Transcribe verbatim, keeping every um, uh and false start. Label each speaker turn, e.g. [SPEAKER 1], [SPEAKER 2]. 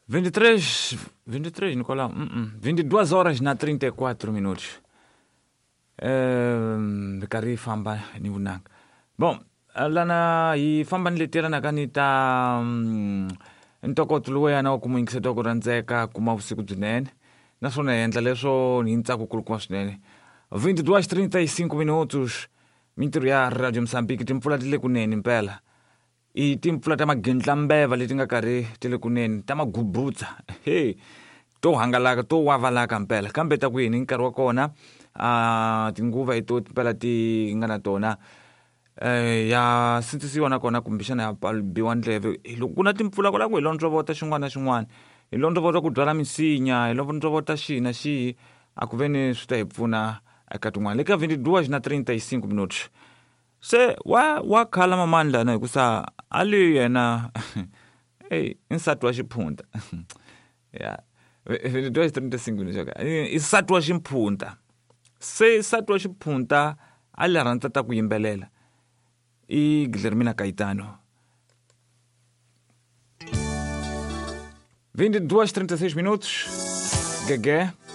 [SPEAKER 1] vinte e três, vinte e três, Nicolau. Uh-uh. vinte e duas horas na trinta e quatro minutos. Uh, Kari famba ni unang. Bom, lana i famba niletera na kanita um, ntokoto lowu yana wa kumuingiseto ku randzeka kuma vusiku byinene. Naswona hi endla leswo ni ntsako kulukumba swinene. vinte e duas trinta e cinco minutos. Mintirho ya Radio Mozambique timpfula ti le kunene impela. I timpfula ta magentla-mbeva leti nga karhi ti le kunene ta magubutsa. Hey, to hangalaka to wavalaka mpela kambe ta ku yini nkarhi wa kona uh, tinguva hi to mpela ti nga na tona uh, ya sindzisiwa na kona kumbexana ya biwa ndleve loko ku na timpfula kwala ku hi londzovota xin'wana na xin'wana hi londzovota ku byala misinya hi londzovota xihi na xihi a ku veni swi ta hi pfuna eka tin'wana le ka vinte e duas na trinta e cinco minutos se wa wa khala mamani lana hikusa ali yena hey insati wa xiphunta ya vinte e duas trinta e cinco minutos insati wa xiphunta se insati wa xiphunta ali rhandza ta ku yimbelela i Guilhermina Caetano. vinte e duas trinta e seis minutos. Gegé.